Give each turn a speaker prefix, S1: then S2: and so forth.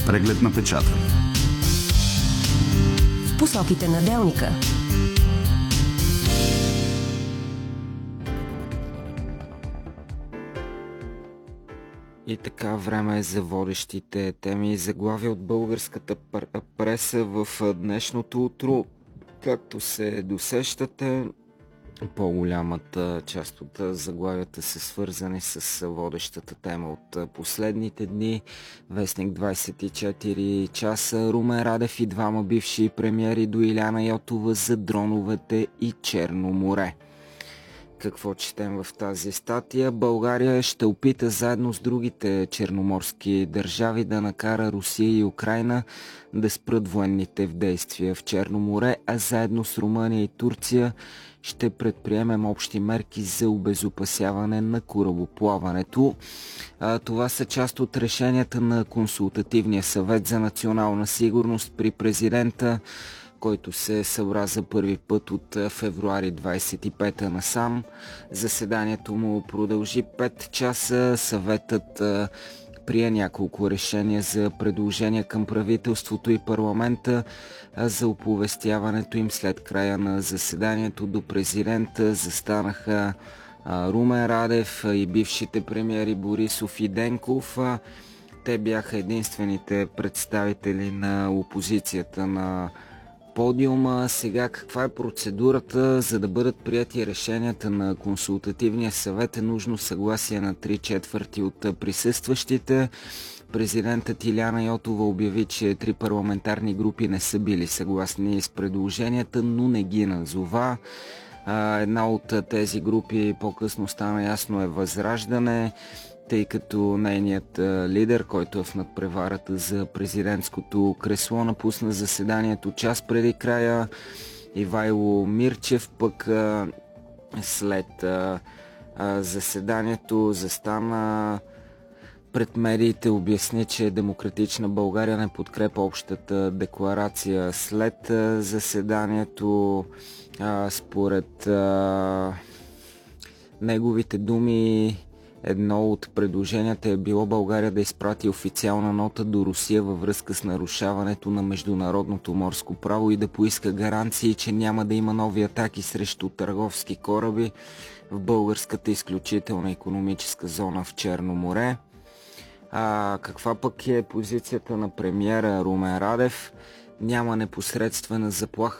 S1: Преглед на печата.
S2: В посоките на делника.
S3: И така, време е за водещите теми и заглавия от българската преса в днешното утро. Както се досещате, по-голямата част от заглавията са свързани с водещата тема от последните дни. Вестник 24 часа. Румен Радев и двама бивши премиери до Илияна Йотова за дроновете и Черно море. Какво четем в тази статия? България ще опита заедно с другите черноморски държави да накара Русия и Украйна да спрат военните действия в Черно море, а заедно с Румъния и Турция ще предприемем общи мерки за обезопасяване на корабоплаването. Това са част от решенията на Консултативния съвет за национална сигурност при президента, който се събра за първи път от февруари 25-та насам. Заседанието му продължи 5 часа. Съветът прие няколко решения за предложения към правителството и парламента за оповестяването им. След края на заседанието до президента застанаха Румен Радев и бившите премиери Борисов и Денков. Те бяха единствените представители на опозицията на подиума. Сега каква е процедурата? За да бъдат прияти решенията на Консултативния съвет е нужно съгласие на 3/4 от присъстващите. Президентът Илияна Йотова обяви, че 3 парламентарни групи не са били съгласни с предложенията, но не ги назова. Една от тези групи по-късно стана ясно е Възраждане, тъй като нейният лидер, който е в надпреварата за президентското кресло, напусна заседанието час преди края. Ивайло Мирчев пък след заседанието застана пред медиите, обясни, че Демократична България не подкрепа общата декларация след заседанието. Според неговите думи, едно от предложенията е било България да изпрати официална нота до Русия във връзка с нарушаването на международното морско право и да поиска гаранции, че няма да има нови атаки срещу търговски кораби в българската изключителна икономическа зона в Черно море. Каква пък е позицията на премиера Румен Радев? Няма непосредствена заплаха